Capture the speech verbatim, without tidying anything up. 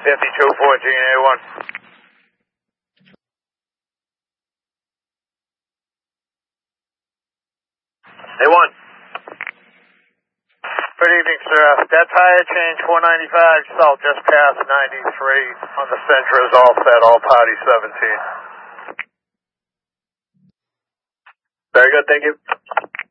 fifty-two fourteen A one. A one. Good evening, sir. That tire change four ninety-five south, just past ninety-three on the Centra is all set, all party seventeen. Very good, thank you.